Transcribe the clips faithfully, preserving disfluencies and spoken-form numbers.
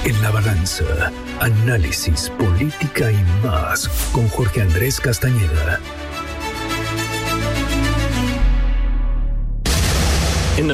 En la balanza, análisis, política y más con Jorge Andrés Castañeda. En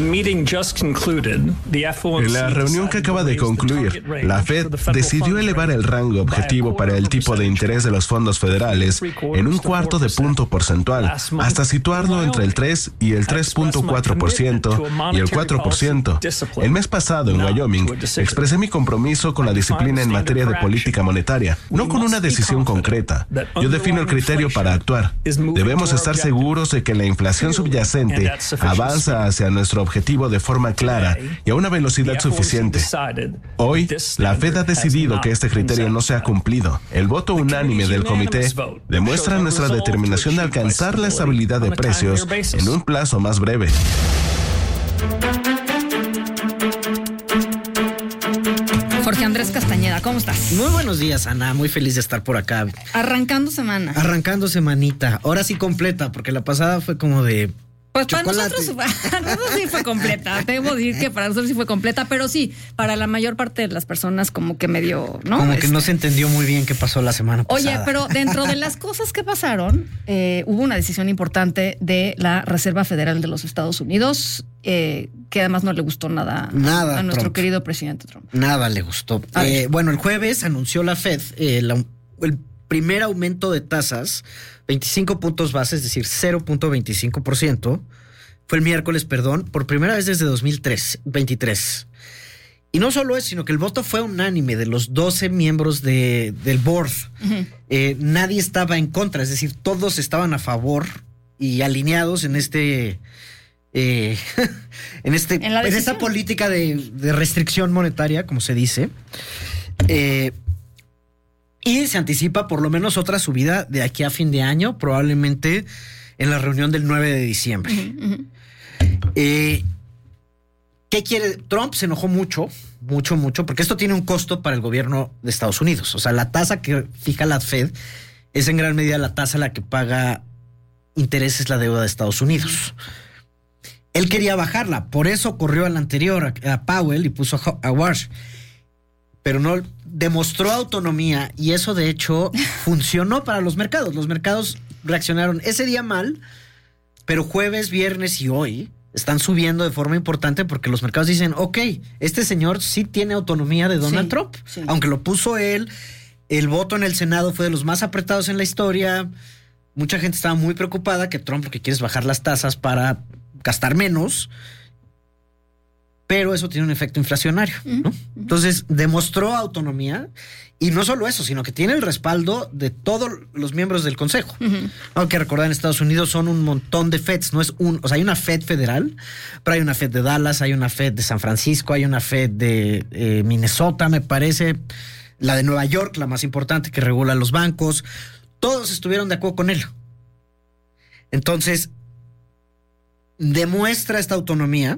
la reunión que acaba de concluir, la Fed decidió elevar el rango objetivo para el tipo de interés de los fondos federales en un cuarto de punto porcentual, hasta situarlo entre el tres y el tres punto cuatro por ciento y el cuatro por ciento. El mes pasado en Wyoming expresé mi compromiso con la disciplina en materia de política monetaria, no con una decisión concreta. Yo defino el criterio para actuar. Debemos estar seguros de que la inflación subyacente avanza hacia nuestro objetivo de forma clara y a una velocidad suficiente. Hoy, la Fed ha decidido que este criterio no se ha cumplido. El voto unánime del comité demuestra nuestra determinación de alcanzar la estabilidad de precios en un plazo más breve. Jorge Andrés Castañeda, ¿cómo estás? Muy buenos días, Ana. Muy feliz de estar por acá. Arrancando semana. Arrancando semanita. Ahora sí completa, porque la pasada fue como de... Pues para nosotros, para nosotros sí fue completa. Debo decir que para nosotros sí fue completa, pero sí, para la mayor parte de las personas como que medio, ¿no? Como este... que no se entendió muy bien qué pasó la semana pasada. Oye, pero dentro de las cosas que pasaron, eh, hubo una decisión importante de la Reserva Federal de los Estados Unidos, eh, que además no le gustó nada, nada a nuestro Trump. querido presidente Trump. Nada le gustó. Eh, bueno, el jueves anunció la Fed eh, la, el primer aumento de tasas, veinticinco puntos base, es decir, cero punto veinticinco por ciento. Fue el miércoles, perdón, por primera vez desde dos mil veintitrés. Y no solo eso, sino que el voto fue unánime de los doce miembros de, del board. Uh-huh. Eh, nadie estaba en contra, es decir, todos estaban a favor y alineados en este... Eh, en, este en, en esta política de, de restricción monetaria, como se dice. Eh, y se anticipa por lo menos otra subida de aquí a fin de año, probablemente en la reunión del nueve de diciembre. Uh-huh, uh-huh. Eh, ¿Qué quiere? Trump se enojó mucho, mucho, mucho, porque esto tiene un costo para el gobierno de Estados Unidos. O sea, la tasa que fija la Fed es en gran medida la tasa a la que paga intereses la deuda de Estados Unidos. Él quería bajarla, por eso corrió al anterior, a, a Powell, y puso a, a Walsh. Pero no demostró autonomía, y eso de hecho funcionó para los mercados. Los mercados reaccionaron ese día mal, pero jueves, viernes y hoy están subiendo de forma importante porque los mercados dicen, ok, este señor sí tiene autonomía de Donald sí, Trump, sí. Aunque lo puso él, el voto en el Senado fue de los más apretados en la historia, mucha gente estaba muy preocupada que Trump lo que quiere es bajar las tasas para gastar menos, pero eso tiene un efecto inflacionario, ¿no? Uh-huh. Entonces demostró autonomía. Y no solo eso, sino que tiene el respaldo de todos los miembros del Consejo. Uh-huh. Hay que recordar, en Estados Unidos son un montón de Feds, no es un, o sea, hay una Fed federal, pero hay una Fed de Dallas, hay una Fed de San Francisco, hay una Fed de eh, Minnesota, me parece, la de Nueva York, la más importante, que regula los bancos. Todos estuvieron de acuerdo con él. Entonces, demuestra esta autonomía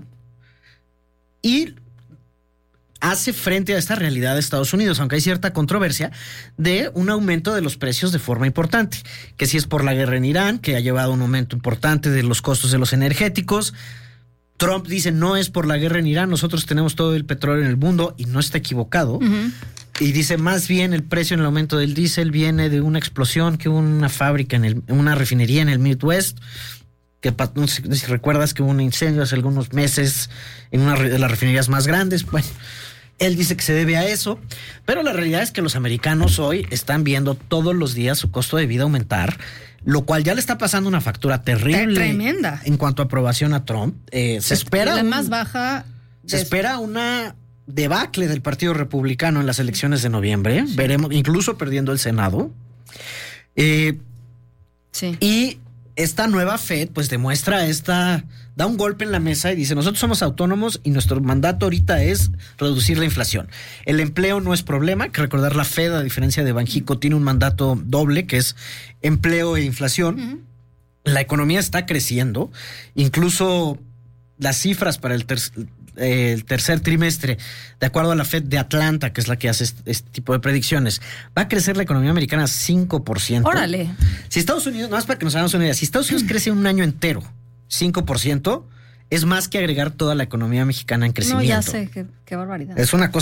y hace frente a esta realidad de Estados Unidos, aunque hay cierta controversia, de un aumento de los precios de forma importante, que si es por la guerra en Irán, que ha llevado un aumento importante de los costos de los energéticos. Trump dice, no es por la guerra en Irán, nosotros tenemos todo el petróleo en el mundo, y no está equivocado. Uh-huh. Y dice, más bien el precio en el aumento del diésel viene de una explosión que hubo en una fábrica, en el, en una refinería en el Midwest, que no sé si recuerdas que hubo un incendio hace algunos meses en una de las refinerías más grandes. Bueno, él dice que se debe a eso, pero la realidad es que los americanos hoy están viendo todos los días su costo de vida aumentar, lo cual ya le está pasando una factura terrible. Tremenda. En cuanto a aprobación a Trump. Eh, se espera... La un, más baja... Se de... espera una debacle del Partido Republicano en las elecciones de noviembre. Sí. Veremos, incluso perdiendo el Senado. Eh, sí. Y esta nueva Fed pues demuestra esta... da un golpe en la mesa y dice, nosotros somos autónomos y nuestro mandato ahorita es reducir la inflación. El empleo no es problema, que recordar, la Fed, a diferencia de Banxico, tiene un mandato doble, que es empleo e inflación. Uh-huh. La economía está creciendo, incluso las cifras para el, ter- eh, el tercer trimestre, de acuerdo a la Fed de Atlanta, que es la que hace este, este tipo de predicciones, va a crecer la economía americana cinco por ciento. ¡Órale! Si Estados Unidos, nada más para que nos hagamos una idea, si Estados Unidos crece un año entero, cinco por ciento, es más que agregar toda la economía mexicana en crecimiento. No, ya sé, qué, qué barbaridad. Es una cosa